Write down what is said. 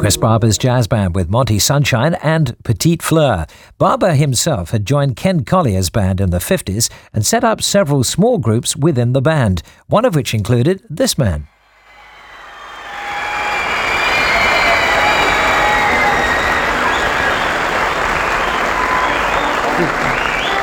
Chris Barber's jazz band with Monty Sunshine and Petite Fleur. Barber himself had joined Ken Collier's band in the 50s and set up several small groups within the band, one of which included this man.